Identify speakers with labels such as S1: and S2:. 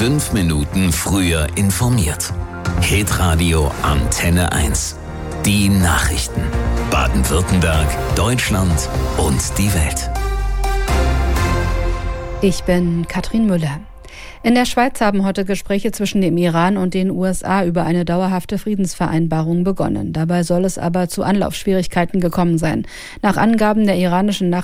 S1: 5 Minuten früher informiert. Hitradio Antenne 1. Die Nachrichten. Baden-Württemberg, Deutschland und die Welt.
S2: Ich bin Katrin Müller. In der Schweiz haben heute Gespräche zwischen dem Iran und den USA über eine dauerhafte Friedensvereinbarung begonnen. Dabei soll es aber zu Anlaufschwierigkeiten gekommen sein. Nach Angaben der iranischen